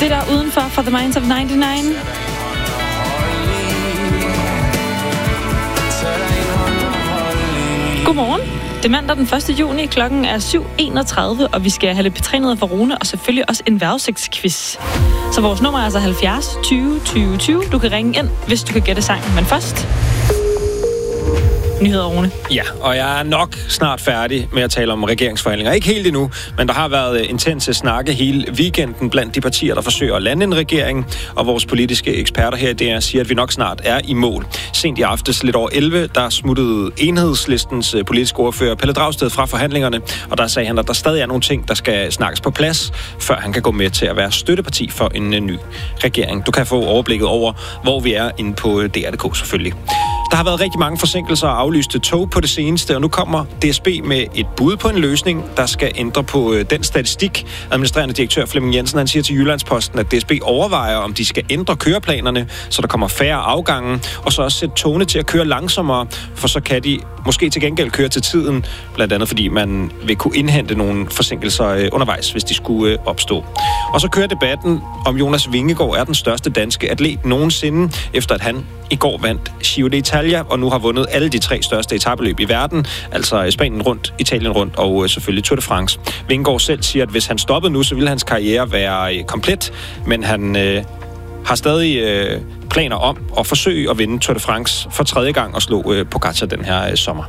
Det der udenfor for The Minds of 99. Godmorgen. Det er mandag den 1. juni. Klokken er 7.31, og vi skal have lidt P3-nyheder fra Rune, og selvfølgelig også en vejrudsigtsquiz. Så vores nummer er altså 70 20 20 20. Du kan ringe ind, hvis du kan gætte sangen. Men først... nyheder, Rune. Ja, og jeg er nok snart færdig med at tale om regeringsforhandlinger. Ikke helt endnu, men der har været intense snakke hele weekenden blandt de partier, der forsøger at lande en regering. Og vores politiske eksperter her i DR siger, at vi nok snart er i mål. Sent i aftes, lidt over 11, der smuttede Enhedslistens politiske ordfører Pelle Dragsted fra forhandlingerne. Og der sagde han, at der stadig er nogle ting, der skal snakkes på plads, før han kan gå med til at være støtteparti for en ny regering. Du kan få overblikket over, hvor vi er inde på DR.dk selvfølgelig. Der har været rigtig mange forsinkelser og aflyste tog på det seneste, og nu kommer DSB med et bud på en løsning, der skal ændre på den statistik. Administrerende direktør Flemming Jensen, han siger til Jyllandsposten, at DSB overvejer, om de skal ændre køreplanerne, så der kommer færre afgange, og så også sætte togene til at køre langsommere, for så kan de måske til gengæld køre til tiden, blandt andet fordi man vil kunne indhente nogle forsinkelser undervejs, hvis de skulle opstå. Og så kører debatten om Jonas Vingegaard er den største danske atlet nogensinde, efter at han i går vandt Giro d'Italia, og nu har vundet alle de 3 største etapeløb i verden, altså Spanien rundt, Italien rundt og selvfølgelig Tour de France. Vingegaard selv siger, at hvis han stoppede nu, så ville hans karriere være komplet, men han har stadig planer om at forsøge at vinde Tour de France for 3. gang og slå Pogačar den her sommer.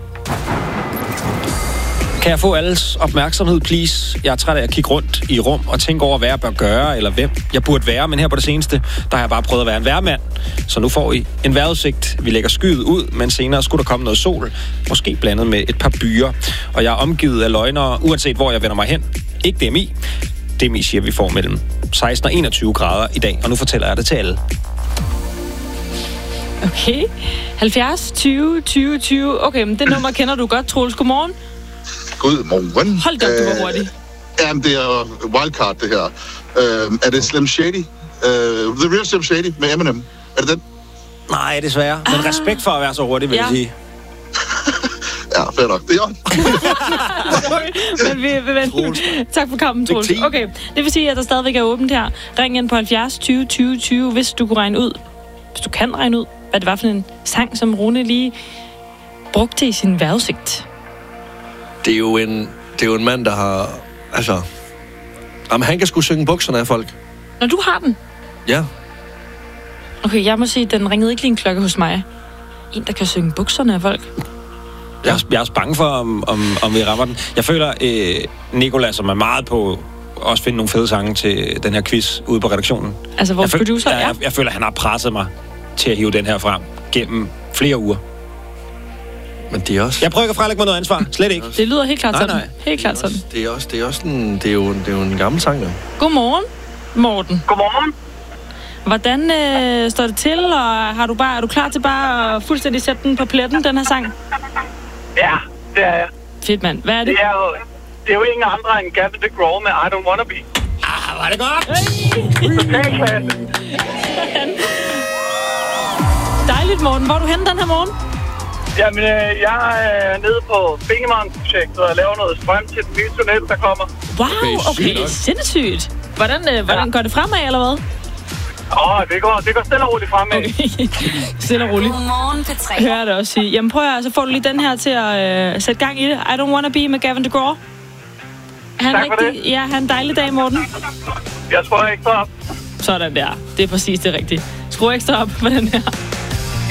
Kan jeg få alles opmærksomhed, please? Jeg er træt af at kigge rundt i rum og tænke over, hvad jeg bør gøre, eller hvem jeg burde være. Men her på det seneste, der har jeg bare prøvet at være en vejrmand. Så nu får I en vejrudsigt. Vi lægger skyet ud, men senere skulle der komme noget sol. Måske blandet med et par byer. Og jeg er omgivet af løgnere, uanset hvor jeg vender mig hen. Ikke DMI. DMI siger, vi får mellem 16 og 21 grader i dag. Og nu fortæller jeg det til alle. Okay. 70 20 20 20. Okay, men det nummer kender du godt, Troels. Godmorgen. Godmorgen. Hold da op, du var hurtig. Jamen, det er wildcard, det her. Er det Slim Shady? The Real Slim Shady med Eminem. Er det den? Nej, desværre. Men respekt for at være så hurtig, vil jeg sige. Ja, fair nok. Det er jo. Men vi vil vente. Tak for kampen, Troels. Okay, det vil sige, at der stadigvæk er åbent her. Ring ind på 70 20 20 20, hvis du kunne regne ud. Hvis du kan regne ud, hvad det var for en sang, som Rune lige brugte i sin vejrudsigt. Det er jo en mand, der har... Altså... Jamen, han kan sgu synge bukserne af folk. Når du har den? Ja. Okay, jeg må sige, den ringede ikke lige en klokke hos mig. En, der kan synge bukserne af folk. Jeg er også bange for, om vi rammer den. Jeg føler, Nicolas, som er meget på også finde nogle fede sange til den her quiz ude på redaktionen. Altså vores producer, ja. Jeg føler, han har presset mig til at hive den her frem gennem flere uger. Men det er også... Jeg prøver ikke at frelægge mig noget ansvar. Slet ikke. Det lyder helt klart sådan. Nej. Helt klart sådan. Det er jo en gammel sang, der. Godmorgen, Morten. Godmorgen. Hvordan står det til, og er du klar til bare at fuldstændig sætte den på pletten, den her sang? Ja, det er jeg. Fedt, mand. Hvad er det? Det er jo ingen andre end Gavin DeGraw med I Don't Wanna Be. Var det godt? Dejligt, Morten. Hvor er du henne den her morgen? Jamen, jeg er nede på Fingermann-projektet og laver noget strøm til den nye tunnel, der kommer. Wow, okay. Sindssygt. Hvordan går det fremad, eller hvad? Det går stille og roligt fremad. Okay. Stille og roligt. Godmorgen, P3. Hører det også sige. Jamen prøv at så får du lige den her til at sætte gang i det. I Don't Wanna Be med Gavin DeGraw. Tak for det. Ja, han en dejlig dag, Morten. Jeg skruer ekstra op. Sådan der. Det er præcis det rigtige. Skru ekstra op med den her.